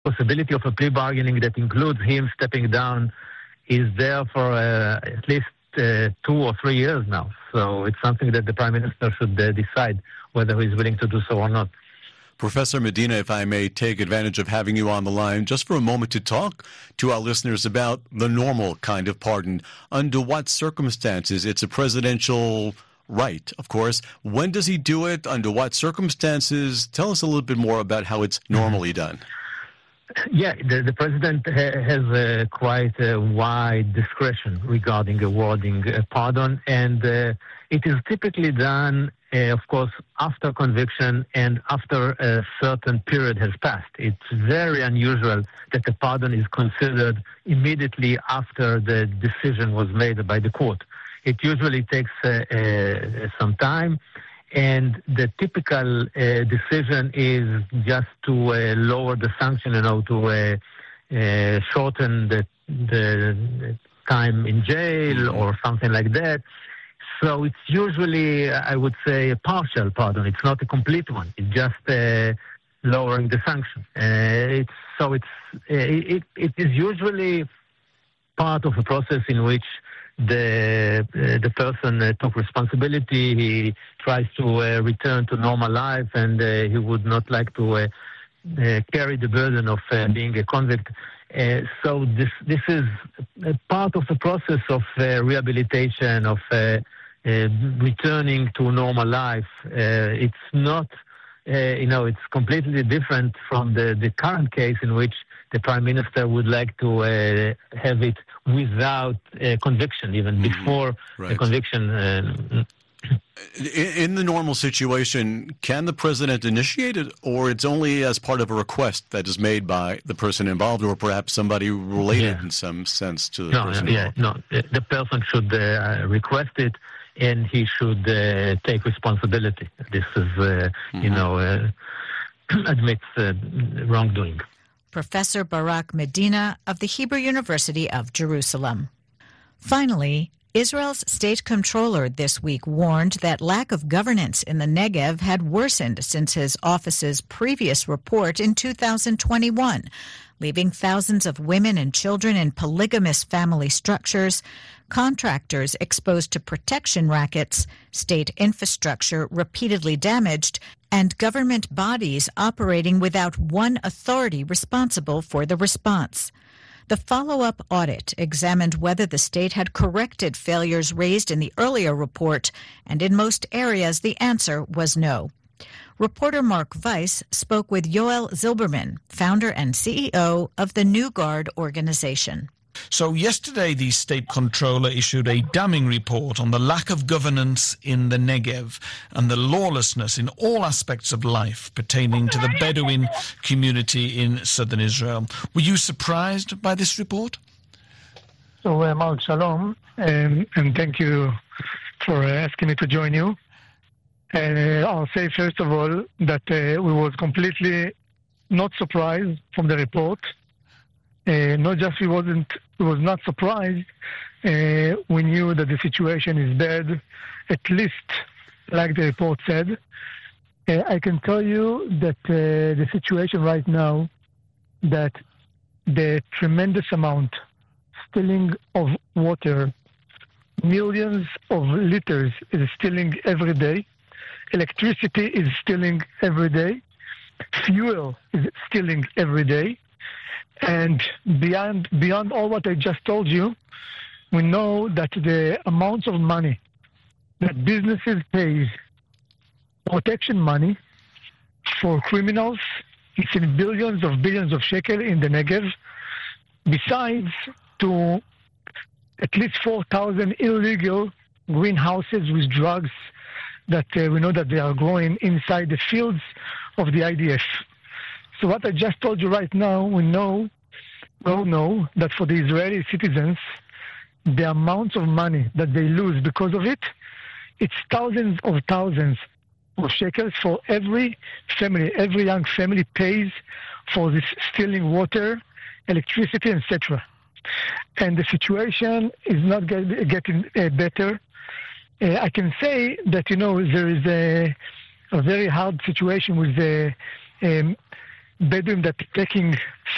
possibility of a plea bargaining that includes him stepping down is there for at least 2 or 3 years now. So it's something that the Prime Minister should decide whether he's willing to do so or not. Professor Medina, if I may take advantage of having you on the line just for a moment to talk to our listeners about the normal kind of pardon. Under what circumstances? It's a presidential right, of course. When does he do it? Under what circumstances? Tell us a little bit more about how it's normally done. Yeah, the president has quite a wide discretion regarding awarding a pardon, and it is typically done, of course, after conviction and after a certain period has passed. It's very unusual that the pardon is considered immediately after the decision was made by the court. It usually takes some time. And the typical decision is just to lower the sanction, to shorten the time in jail or something like that. So it's usually, I would say, a partial pardon. It's not a complete one. It's just lowering the sanction. It is usually part of a process in which the person took responsibility. He tries to return to normal life, and he would not like to carry the burden of being a convict. So this is a part of the process of rehabilitation, of returning to normal life. It's not, it's completely different from the current case in which the Prime Minister would like to have it without conviction, even before the conviction. In the normal situation, can the president initiate it, or it's only as part of a request that is made by the person involved, or perhaps somebody related in some sense to the person involved? No, the person should request it, and he should take responsibility. This is, admits wrongdoing. Professor Barak Medina of the Hebrew University of Jerusalem. Finally, Israel's state comptroller this week warned that lack of governance in the Negev had worsened since his office's previous report in 2021, leaving thousands of women and children in polygamous family structures, contractors exposed to protection rackets, state infrastructure repeatedly damaged, and government bodies operating without one authority responsible for the response. The follow-up audit examined whether the state had corrected failures raised in the earlier report, and in most areas the answer was no. Reporter Mark Weiss spoke with Yoel Zilberman, founder and CEO of the New Guard organization. So yesterday, the state controller issued a damning report on the lack of governance in the Negev and the lawlessness in all aspects of life pertaining to the Bedouin community in southern Israel. Were you surprised by this report? So, Mark, shalom, and thank you for asking me to join you. I'll say, first of all, that we was completely not surprised from the report. Not just we was not surprised. We knew that the situation is bad, at least like the report said. I can tell you that the situation right now, that the tremendous amount stealing of water, millions of liters is stealing every day. Electricity is stealing every day. Fuel is stealing every day. And beyond all what I just told you, we know that the amounts of money that businesses pay, protection money for criminals, it's in billions of shekels in the Negev. Besides, to at least 4,000 illegal greenhouses with drugs that we know that they are growing inside the fields of the IDF. So what I just told you right now, we all know that for the Israeli citizens, the amount of money that they lose because of it, it's thousands of shekels for every family. Every young family pays for this stealing water, electricity, etc. And the situation is not getting better. I can say that, there is a very hard situation with the Bedouin that taking